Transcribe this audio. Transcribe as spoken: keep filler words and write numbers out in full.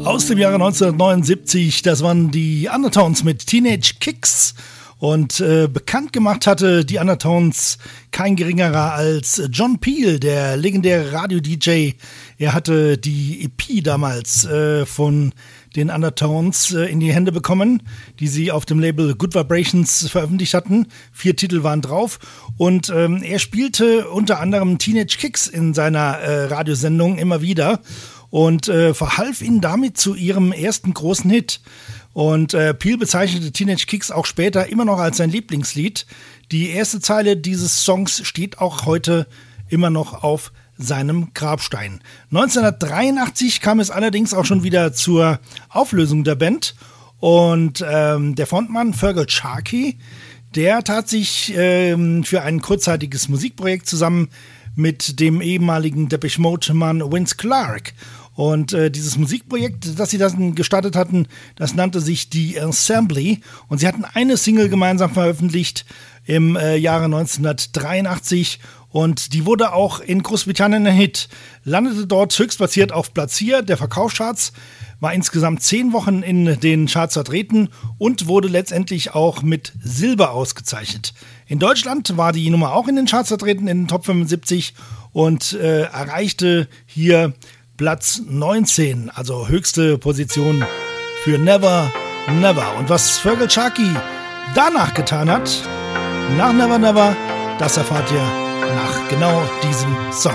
Aus dem Jahre neunzehnhundertneunundsiebzig, das waren die Undertones mit Teenage Kicks. Und äh, bekannt gemacht hatte die Undertones kein geringerer als John Peel, der legendäre Radio-D J. Er hatte die E P damals äh, von den Undertones äh, in die Hände bekommen, die sie auf dem Label Good Vibrations veröffentlicht hatten. Vier Titel waren drauf. Und ähm, er spielte unter anderem Teenage Kicks in seiner äh, Radiosendung immer wieder und äh, verhalf ihnen damit zu ihrem ersten großen Hit. Und äh, Peel bezeichnete Teenage Kicks auch später immer noch als sein Lieblingslied. Die erste Zeile dieses Songs steht auch heute immer noch auf seinem Grabstein. neunzehnhundertdreiundachtzig kam es allerdings auch schon wieder zur Auflösung der Band. Und ähm, der Frontmann Feargal Sharkey, der tat sich ähm, für ein kurzzeitiges Musikprojekt zusammen mit dem ehemaligen Depeche Mode-Mann Vince Clarke. Und äh, dieses Musikprojekt, das sie dann gestartet hatten, das nannte sich The Assembly. Und sie hatten eine Single gemeinsam veröffentlicht im äh, Jahre neunzehnhundertdreiundachtzig. Und die wurde auch in Großbritannien ein Hit. Landete dort höchstplatziert auf Platz vier der Verkaufscharts, war insgesamt zehn Wochen in den Charts vertreten und wurde letztendlich auch mit Silber ausgezeichnet. In Deutschland war die Nummer auch in den Charts vertreten, in den Top fünfundsiebzig und äh, erreichte hier Platz neunzehn, also höchste Position für Never Never. Und was Feargal Sharkey danach getan hat, nach Never Never, das erfahrt ihr nach genau diesem Song.